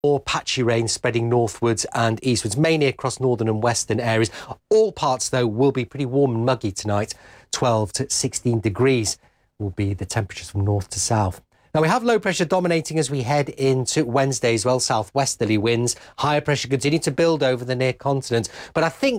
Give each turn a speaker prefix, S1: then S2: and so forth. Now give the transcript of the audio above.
S1: More patchy rain spreading northwards and eastwards, mainly across northern and western areas. All parts, though, will be pretty warm and muggy tonight. 12 to 16 degrees will be the temperatures from north to south. Now, we have low pressure dominating as we head into Wednesday as well. Southwesterly winds. Higher pressure continue to build over the near continent. But I think